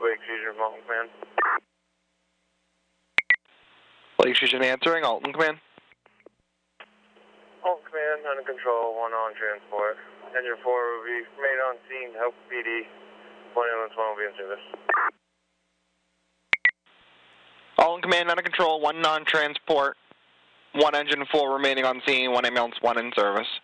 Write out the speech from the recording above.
Lake Fusion from Alton Command. Lake Fusion answering, Alton Command. Alton Command, under control, 1 on transport. Engine 4 will be made on scene to help PD. 1 ambulance 1 will be in service. Alton Command, under control, 1 non-transport. 1 engine 4 remaining on scene, 1 ambulance 1 in service.